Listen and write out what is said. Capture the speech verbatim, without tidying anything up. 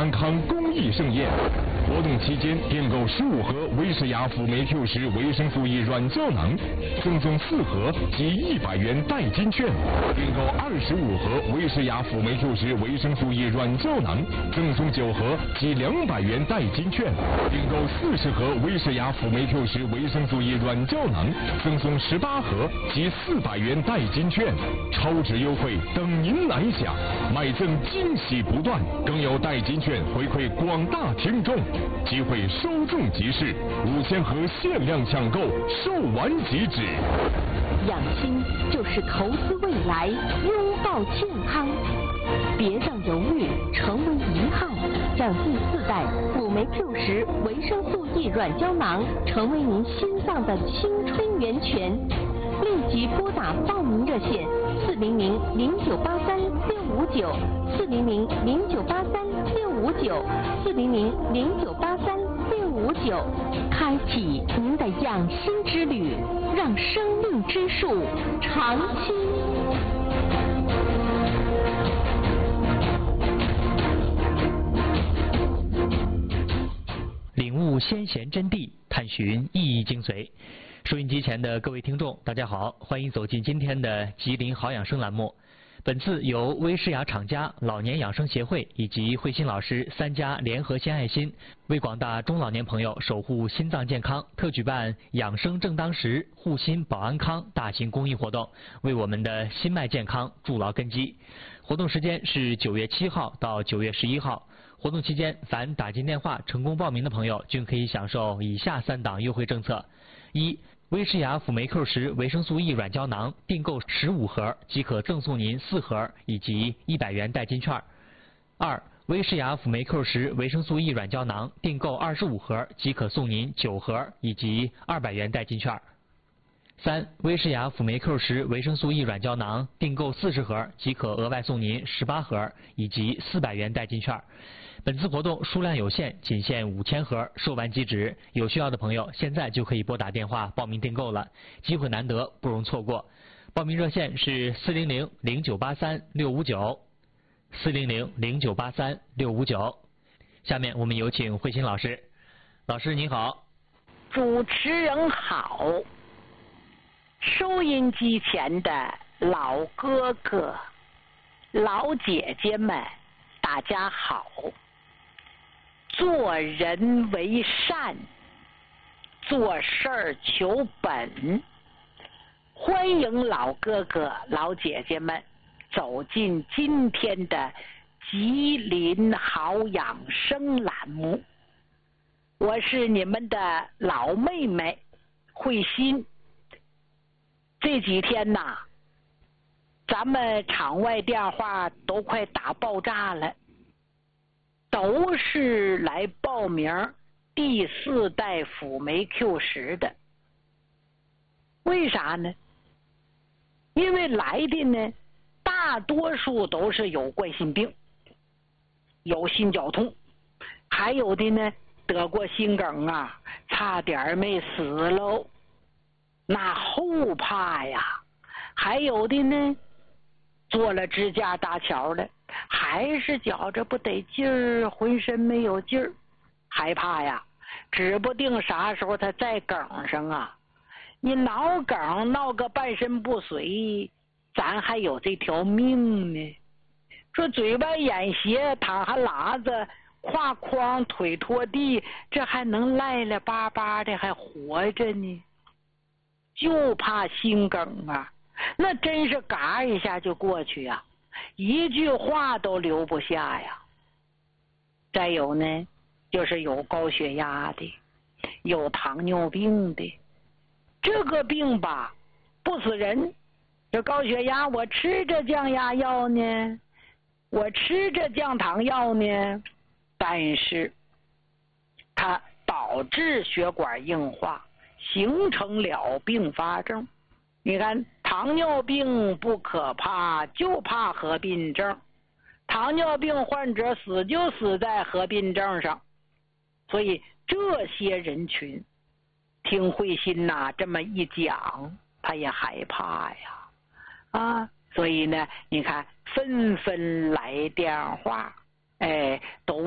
安康公益盛宴。活动期间订购十五盒威士雅辅酶 Q 十维生素 E 软胶囊，赠送四盒及一百元代金券；订购二十五盒威士雅辅酶 Q 十维生素 E 软胶囊，赠送九盒及两百元代金券；订购四十盒威士雅辅酶 Q 十维生素 E 软胶囊，赠送十八盒及四百元代金券。超值优惠等您来享，买赠惊喜不断，更有代金券回馈广大听众。机会稍纵即逝，五千盒限量抢购，售完即止。 养心就是投资未来，拥抱健康，别让犹豫成为遗憾，让第四代辅酶 Q 十维生素 E 软胶囊成为您心脏的青春源泉。立即拨打报名热线四零零零九八三六五九四零零零九八三六五九四零零零九八三六五九，开启您的养心之旅，让生命之树长青。 领悟先贤真谛，探寻意义精髓。收音机前的各位听众，大家好，欢迎走进今天的吉林好养生栏目。本次由威诗雅厂家老年养生协会以及慧心老师三家联合献爱心，为广大中老年朋友守护心脏健康，特举办养生正当时，护心保安康大型公益活动，为我们的心脉健康筑牢根基。活动时间是九月七号到九月十一号。活动期间，凡打进电话成功报名的朋友，均可以享受以下三档优惠政策：一、威诗雅辅酶 Q 十维生素 E 软胶囊订购十五盒即可赠送您四盒以及一百元代金券；二、威诗雅辅酶 Q 十维生素 E 软胶囊订购二十五盒即可送您九盒以及二百元代金券；三、威诗雅辅酶 Q 十维生素 E 软胶囊订购四十盒即可额外送您十八盒以及四百元代金券。本次活动数量有限，仅限五千盒，售完即止。有需要的朋友现在就可以拨打电话报名订购了，机会难得，不容错过。报名热线是四零零零九八三六五九四零零零九八三六五九。下面我们有请慧心老师。老师您好。 主持人好，收音机前的老哥哥、老姐姐们，大家好。做人为善，做事儿求本。欢迎老哥哥、老姐姐们走进今天的吉林好养生栏目。我是你们的老妹妹慧心。这几天呐，咱们场外电话都快打爆炸了，都是来报名第四代辅酶 Q 十的。为啥呢？因为来的呢，大多数都是有冠心病，有心绞痛，还有的呢得过心梗啊，差点没死喽，那后怕呀。还有的呢做了支架搭桥的，还是觉着不得劲儿，浑身没有劲儿，害怕呀，指不定啥时候他再梗上啊。你脑梗闹个半身不遂，咱还有这条命呢。说嘴巴眼斜，淌哈喇子，胯框腿拖地，这还能赖赖巴巴的还活着呢。就怕心梗啊，那真是嘎一下就过去呀，一句话都留不下呀。再有呢，就是有高血压的，有糖尿病的。这个病吧，不死人。这高血压，我吃着降压药呢，我吃着降糖药呢，但是它导致血管硬化，形成了并发症。你看糖尿病不可怕，就怕合并症。糖尿病患者死就死在合并症上。所以这些人群听慧心呐、啊、这么一讲，他也害怕呀啊！所以呢，你看纷纷来电话，哎，都